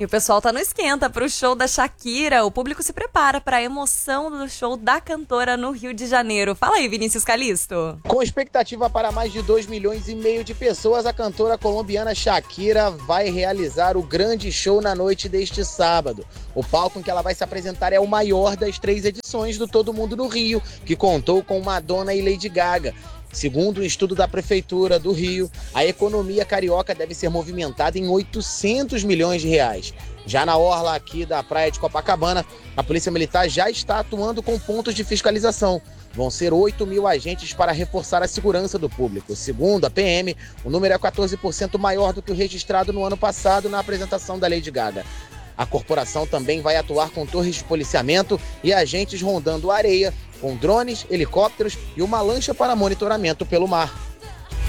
E o pessoal tá no esquenta pro show da Shakira. O público se prepara pra emoção do show da cantora no Rio de Janeiro. Fala aí, Vinícius Calisto. Com expectativa para mais de 2,5 milhões de pessoas, a cantora colombiana Shakira vai realizar o grande show na noite deste sábado. O palco em que ela vai se apresentar é o maior das 3 edições do Todo Mundo no Rio, que contou com Madonna e Lady Gaga. Segundo um estudo da Prefeitura do Rio, a economia carioca deve ser movimentada em 800 milhões de reais. Já na orla aqui da praia de Copacabana, a Polícia Militar já está atuando com pontos de fiscalização. Vão ser 8 mil agentes para reforçar a segurança do público. Segundo a PM, o número é 14% maior do que o registrado no ano passado na apresentação da Lady Gaga. A corporação também vai atuar com torres de policiamento e agentes rondando a areia, com drones, helicópteros e uma lancha para monitoramento pelo mar.